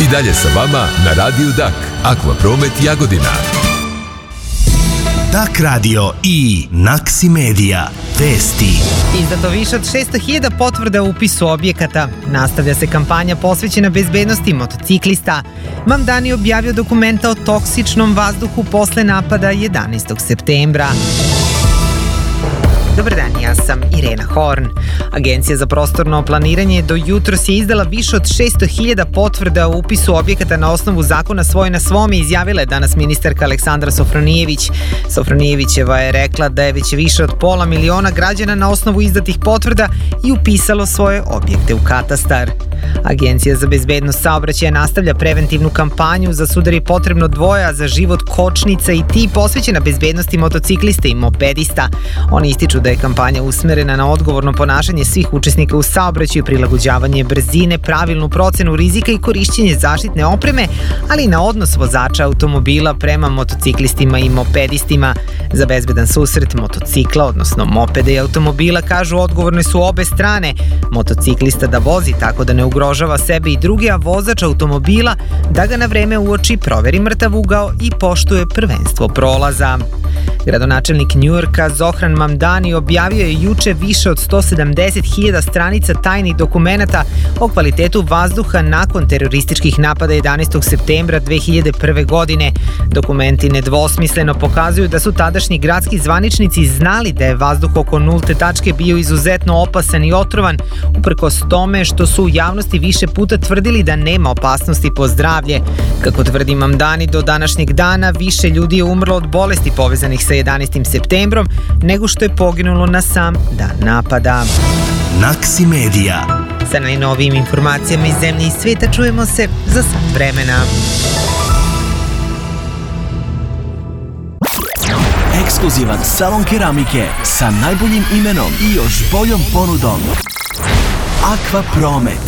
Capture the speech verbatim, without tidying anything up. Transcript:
dalje sa vama na Radiju Dak, Akvapromet Jagodina. Dak radio i Naksi Media. Vesti. Izdato više od šesto hiljada potvrda o upisu objekata. Nastavlja se kampanja posvećena bezbednosti motociklista. Mamdani objavio dokumenta o toksičnom vazduhu posle napada jedanaestog septembra. Dobar dan, ja sam Irena Horn. Agencija za prostorno planiranje do jutros je izdala više od šesto hiljada potvrda o upisu objekata na osnovu zakona svoj na svome, izjavila je danas ministarka Aleksandra Sofronijević. Sofronijevićeva je rekla da je već više od pola miliona građana na osnovu izdatih potvrda i upisalo svoje objekte u katastar. Agencija za bezbednost saobraćaja nastavlja preventivnu kampanju za sudar je potrebno dvoja za život kočnica i ti posvećena bezbednosti motociklista i mopedista. Oni ističu da je kampanja usmerena na odgovorno ponašanje svih učesnika u saobraćaju, prilagođavanje brzine, pravilnu procenu rizika i korišćenje zaštitne opreme, ali i na odnos vozača automobila prema motociklistima i mopedistima. Za bezbedan susret motocikla, odnosno mopeda i automobila, kažu, odgovorne su obe strane. Motociklista da vozi tako da ne ugrožava sebe i druge, a vozač automobila da ga na vreme uoči, proveri mrtav ugao i poštuje prvenstvo prolaza. Gradonačelnik Njujorka Zohran Mamdani objavio je juče više od sto sedamdeset hiljada stranica tajnih dokumenata o kvalitetu vazduha nakon terorističkih napada jedanaestog septembra dve hiljade prve. godine. Dokumenti nedvosmisleno pokazuju da su tadašnji gradski zvaničnici znali da je vazduh oko nulte tačke bio izuzetno opasan i otrovan, uprkos tome što su u javnosti više puta tvrdili da nema opasnosti po zdravlje. Kako tvrdi Mamdani, do današnjeg dana više ljudi je umrlo od bolesti povezanih sa jedanaestim septembrom nego što je poginulo na sam dan napada. Naksi Media. Sa najnovijim informacijama iz zemlje i sveta čujemo se za sat vremena. Ekskluzivan salon keramike sa najboljim imenom i još boljom ponudom. Akvapromet.